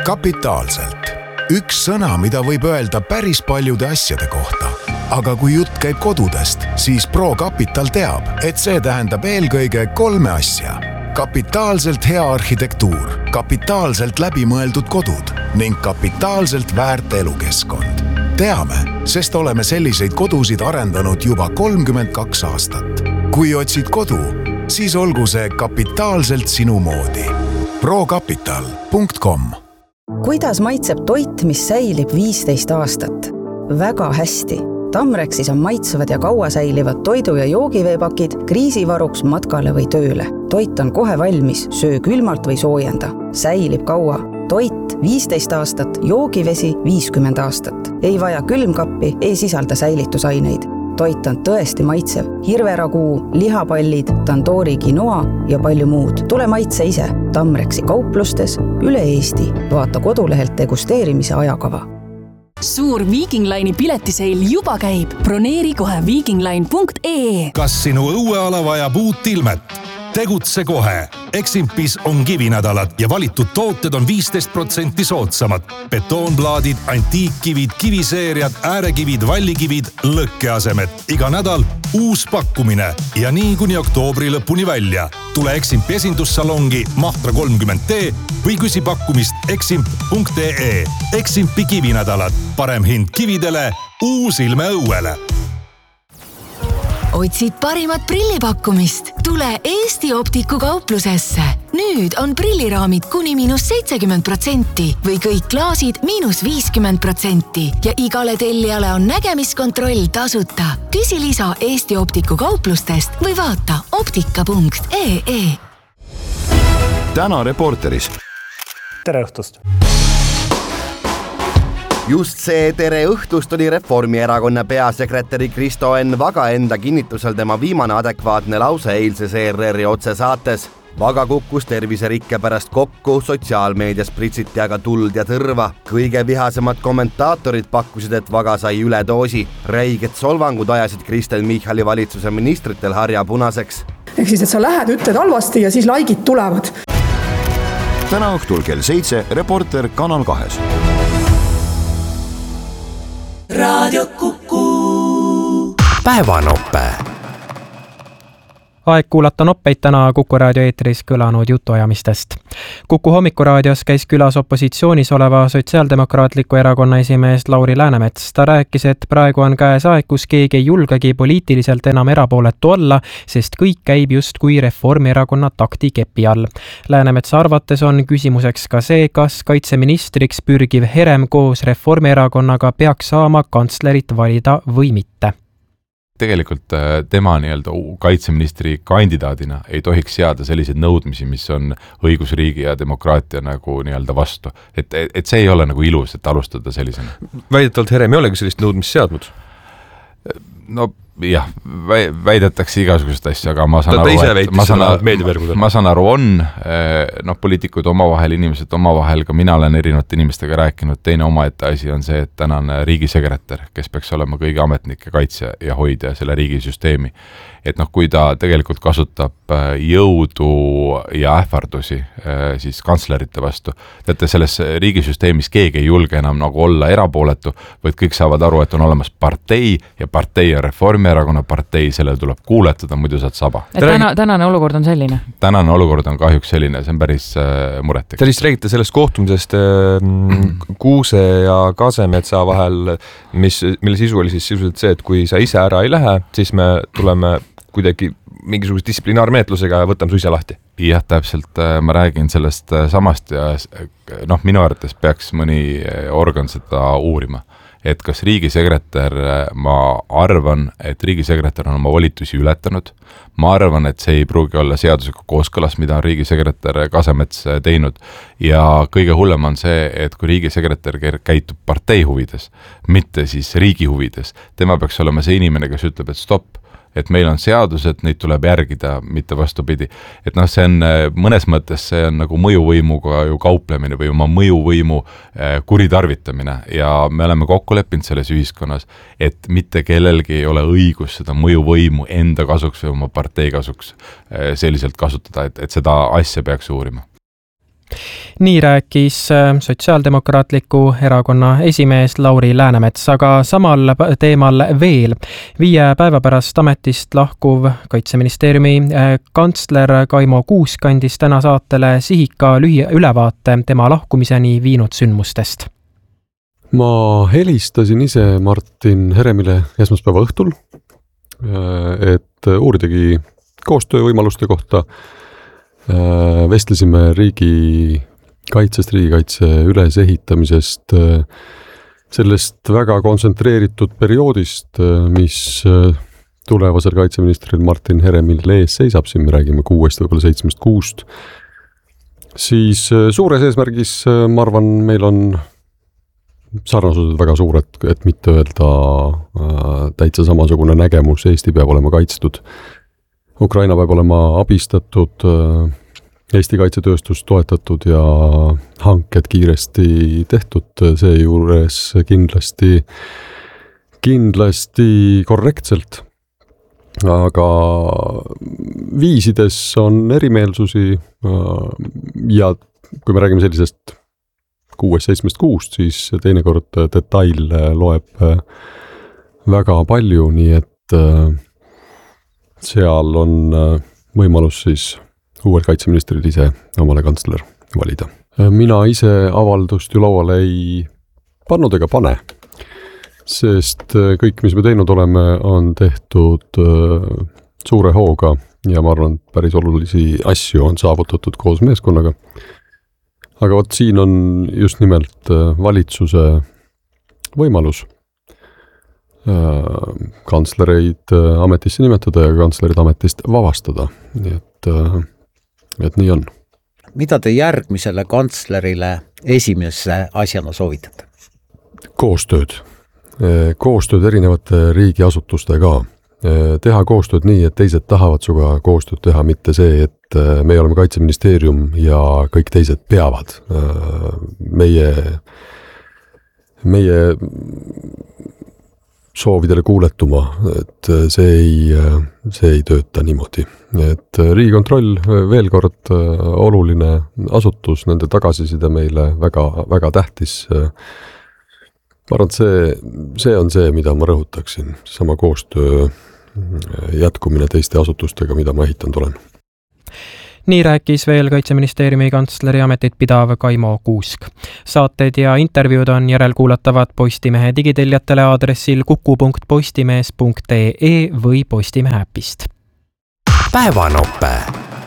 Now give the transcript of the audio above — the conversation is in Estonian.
Kapitaalselt. Üks sõna, mida võib öelda päris paljude asjade kohta. Aga kui jutt käib kodudest, siis ProCapital teab, et see tähendab eelkõige 3 asja. Kapitaalselt hea arhitektuur, kapitaalselt läbimõeldud kodud ning kapitaalselt väärt elukeskkond. Teame, sest oleme selliseid kodusid arendanud juba 32 aastat. Kui otsid kodu, siis olgu see kapitaalselt sinu moodi. ProCapital.com. Kuidas maitseb toit, mis säilib 15 aastat? Väga hästi. Tamrexis on maitsevad ja kaua säilivad toidu- ja joogiveepakid kriisivaruks matkale või tööle. Toit on kohe valmis, söö külmalt või soojenda. Säilib kaua. Toit 15 aastat, joogivesi 50 aastat. Ei vaja külmkappi, ei sisalda säilitusaineid. Toit on tõesti maitsev. Hirveraguu, lihapallid, tandoori quinoa ja palju muud. Tule maitse ise. Tamrexi kauplustes üle Eesti. Vaata kodulehelt degusteerimise ajakava. Suur Viking Line'i piletiseil juba käib. Broneeri kohe vikingline.ee. Kas sinu õueala vajab uut ilmet? Tegutse kohe. Eximpis on kivinädalad ja valitud tooted on 15% soodsamad. Betoonplaadid, antiikkivid, kiviseeriad, äärekivid, vallikivid, lõkkeasemed. Iga nädal uus pakkumine ja nii kuni oktoobri lõpuni välja. Tule Eximpi esindussalongi Mahtra 30T või küsi pakkumist eximp.ee. Eximpi kivinädalad. Parem hind kividele, uus ilme õuele. Otsid parimat prillipakkumist? Tule Eesti Optiku kauplusesse. Nüüd on prilliraamid kuni -70% või kõik klaasid -50% ja igale tellijale on nägemiskontroll tasuta. Küsi lisa Eesti Optiku kauplustest või vaata optika.ee. Täna Reporteris. Tere õhtust! Just see tere õhtust oli Reformierakonna peasekretäri Kristo Enn Vaga enda kinnitusel tema viimane adekvaatne lause eilses ERR-i otsesaates. Vaga kukkus terviserikke pärast kokku, sotsiaalmeedias pritsiti aga tuld ja tõrva. Kõige vihasemad kommentaatorid pakkusid, et Vaga sai üledoosi. Räiged solvangud ajasid Kristen Michali valitsuse ministritel harja punaseks. Ehk siis, et sa lähed, ütled halvasti ja siis laikid tulevad. Täna õhtul kell 7 Reporter Kanal 2. Radio Kuku. Päevanoppe. Aeg kuulata noppeid täna Kuku raadio eetris kõlanud jutuajamistest. Kuku hommikuraadios käis külas opositsioonis oleva Sotsiaaldemokraatliku erakonna esimees Lauri Läänemets. Ta rääkis, et praegu on käes aeg, kus keegi ei julgegi poliitiliselt enam erapooletu olla, sest kõik käib just kui Reformierakonna taktikepi all. Läänemetsa arvates on küsimuseks ka see, kas kaitseministriks pürgiv Herem koos Reformierakonnaga peaks saama kantslerit valida või mitte. Tegelikult tema kaitseministri kandidaadina ei tohiks seada selliseid nõudmisi, mis on õigusriigi ja demokraatia nagu vastu. Et see ei ole nagu ilus, et alustada sellisena. Väidetavalt Herem ei olegi sellist nõudmist seadnud? No jah, väidetakse igasugust asja, aga ma saan aru, poliitikud omavahel, inimesed omavahel, ka mina olen erinevate inimestega rääkinud, teine omaette asi on see, et tänane riigisekretär, kes peaks olema kõigi ametnike kaitsja ja hoidja selle riigisüsteemi, et kui ta tegelikult kasutab jõudu ja ähvardusi siis kantslerite vastu, teate, selles riigisüsteemis keegi ei julge enam nagu olla erapooletu, vaid kõik saavad aru, et on olemas partei ja partei ja Reformierakonna partei, sellele tuleb kuuletada, muidu saad saba. Tänane olukord on selline? Tänane olukord on kahjuks selline, see on päris muretik. Te lihtsalt räägite sellest kohtumisest Kuuse ja Kasemetsa vahel, mille sisu oli siis sisuliselt see, et kui sa ise ära ei lähe, siis me tuleme kuidagi mingisuguse distsiplinaarmeetlusega ja võtame su ise lahti. Jah, täpselt, ma räägin sellest samast ja minu arvates peaks mõni organ seda uurima. Et kas riigisekretär, ma arvan, et riigisekretär on oma volitusi ületanud. Ma arvan, et see ei pruugi olla seadusega kooskõlas, mida on riigisekretär Kasemets teinud. Ja kõige hullem on see, et kui riigisekretär käitub partei huvides, mitte siis riigi huvides, tema peaks olema see inimene, kes ütleb, et stopp, et meil on seadused, neid tuleb järgida, mitte vastupidi. Et see on mõnes mõttes, see on nagu mõjuvõimuga ju kauplemine või oma mõjuvõimu kuritarvitamine ja me oleme kokku leppinud selles ühiskonnas, et mitte kellelgi ei ole õigus seda mõjuvõimu enda kasuks või oma partei kasuks selliselt kasutada, et seda asja peaks uurima. nii rääkis Sotsiaaldemokraatliku erakonna esimees Lauri Läänemets, aga samal teemal veel. 5 päeva pärast ametist lahkuv Kaitseministeeriumi kantsler Kaimo Kuusk andis täna saatele sihika lühiülevaate tema lahkumiseni viinud sündmustest. Ma helistasin ise Martin Heremile esmaspäeva õhtul, et uuridagi koostöövõimaluste kohta. Vestlesime riigikaitsest, riigikaitse ülesehitamisest, sellest väga kontsentreeritud perioodist, mis tulevasel kaitseministril Martin Heremil ees seisab, siin me räägime 6, võib-olla 7 kuust. Siis suures eesmärgis, ma arvan, meil on sarnasused väga suured, et mitte öelda täitsa samasugune nägemus. Eesti peab olema kaitstud. Ukraina peab olema abistatud, Eesti kaitsetööstus toetatud ja hanked kiiresti tehtud. Seejuures kindlasti korrektselt. Aga viisides on erimeelsusi ja kui me räägime sellisest 6-7 kuust, siis teinekord detail loeb väga palju, nii et seal on võimalus siis uuel kaitseministril ise omale kantsler valida. Mina ise avaldust ju lauale ei pannud ega pane, sest kõik, mis me teinud oleme, on tehtud suure hooga ja ma arvan, päris olulisi asju on saavutatud koos meeskonnaga. Aga vot siin on just nimelt valitsuse võimalus kantslereid ametisse nimetada ja kantslerid ametist vabastada. Nii et nii on. Mida te järgmisele kantslerile esimese asjana soovitate? Koostööd. Koostööd erinevate riigiasutustega. Teha koostööd nii, et teised tahavad suga koostööd teha, mitte see, et me oleme Kaitseministeerium ja kõik teised peavad. Meie soovidele kuuletuma, et see ei tööta niimoodi. Et Riigikontroll veel kord oluline asutus, nende tagasiside meile väga, väga tähtis. Ma arvan, et see on see, mida ma rõhutaksin, sama koostöö jätkumine teiste asutustega, mida ma ehitanud olen. Nii rääkis veel Kaitseministeeriumi kantsleri ametit pidav Kaimo Kuusk. Saated ja intervjuud on järelkuulatavad Postimehe digiteljatele aadressil kuku.postimees.ee või Postimehe äpist. Päevanope.